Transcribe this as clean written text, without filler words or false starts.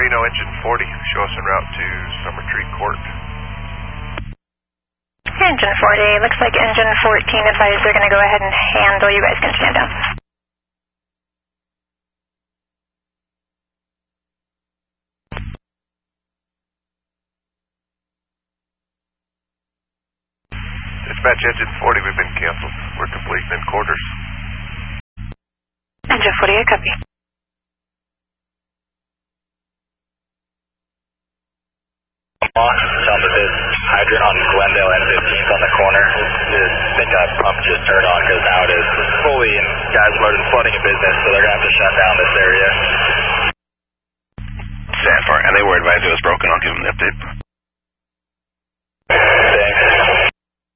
Reno, engine 40, show us en route to Summer Tree Court. Engine 40, looks like engine 14 advised they're going to go ahead and handle. You guys can stand down. Dispatch, engine 40, we've been canceled. We're complete in quarters. Engine 40, I copy. Tell me this hydrant on Glendale and 15th on the corner. I think that pump just turned on because now it is fully and guys are flooding a business, so they're going to have to shut down this area. Sanford, and they were advised it was broken. I'll give them the update.